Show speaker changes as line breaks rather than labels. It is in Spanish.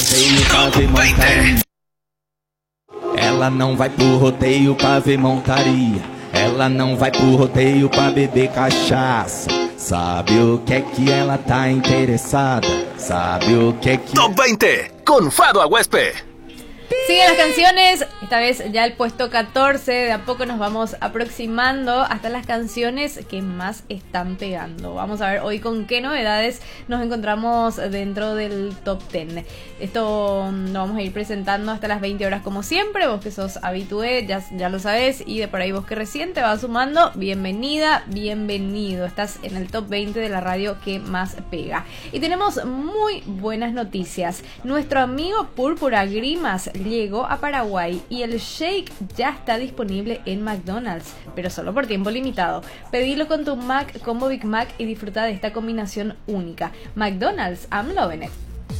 rodeio pra ver montaria. Ela não vai pro rodeio pra ver montaria. Ela não vai pro rodeio pra beber cachaça. Sabe o que é que ela tá interessada? Sabe o que é que...
Top 20 con Fado Aguespe.
Siguen las canciones, esta vez ya el puesto 14, de a poco nos vamos aproximando hasta las canciones que más están pegando. Vamos a ver hoy con qué novedades nos encontramos dentro del top 10. Esto lo vamos a ir presentando hasta las 20 horas como siempre. Vos que sos habitué, ya lo sabés, y de por ahí vos que recién te vas sumando, bienvenida, bienvenido. Estás en el top 20 de la radio que más pega. Y tenemos muy buenas noticias. Nuestro amigo Púrpura Grimas llegó a Paraguay y el shake ya está disponible en McDonald's, pero solo por tiempo limitado. Pedilo con tu Mac Combo Big Mac y disfruta de esta combinación única. McDonald's, I'm loving it.